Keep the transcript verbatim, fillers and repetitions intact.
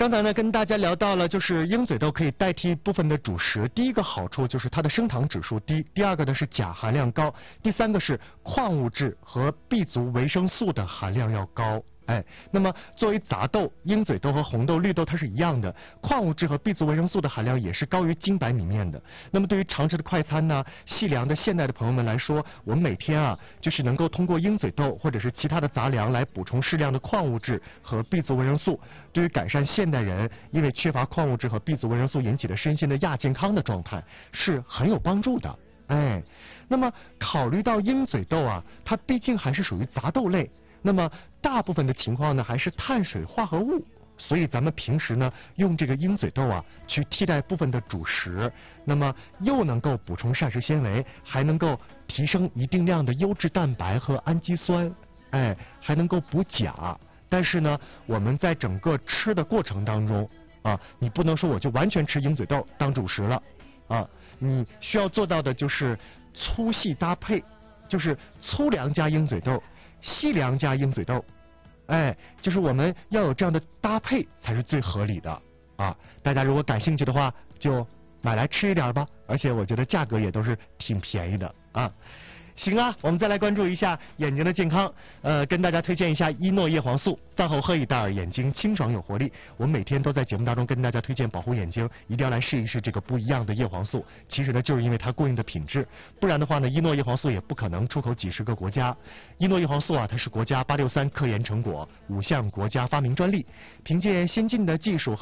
刚才呢跟大家聊到了，就是鹰嘴豆可以代替部分的主食。第一个好处就是它的升糖指数低，第二个呢是钾含量高，第三个是矿物质和 B 族维生素的含量要高。哎，那么作为杂豆，鹰嘴豆和红豆、绿豆它是一样的，矿物质和 B 族维生素的含量也是高于精白米面的。那么对于常吃的快餐呢、细粮的现代的朋友们来说，我们每天啊，就是能够通过鹰嘴豆或者是其他的杂粮来补充适量的矿物质和 B 族维生素，对于改善现代人因为缺乏矿物质和 B 族维生素引起的身心的亚健康的状态是很有帮助的。哎，那么考虑到鹰嘴豆啊，它毕竟还是属于杂豆类。那么大部分的情况呢，还是碳水化合物，所以咱们平时呢用这个鹰嘴豆啊去替代部分的主食，那么又能够补充膳食纤维，还能够提升一定量的优质蛋白和氨基酸，哎，还能够补钾。但是呢，我们在整个吃的过程当中啊，你不能说我就完全吃鹰嘴豆当主食了啊，你需要做到的就是粗细搭配，就是粗粮加鹰嘴豆。细粮加鹰嘴豆，哎，就是我们要有这样的搭配才是最合理的啊！大家如果感兴趣的话，就买来吃一点吧，而且我觉得价格也都是挺便宜的啊。行啊，我们再来关注一下眼睛的健康，呃，跟大家推荐一下伊诺叶黄素，饭后喝一袋，眼睛清爽有活力。我们每天都在节目当中跟大家推荐保护眼睛，一定要来试一试这个不一样的叶黄素。其实呢，就是因为它供应的品质，不然的话呢，伊诺叶黄素也不可能出口几十个国家。伊诺叶黄素啊，它是国家八六三科研成果，五项国家发明专利，凭借先进的技术和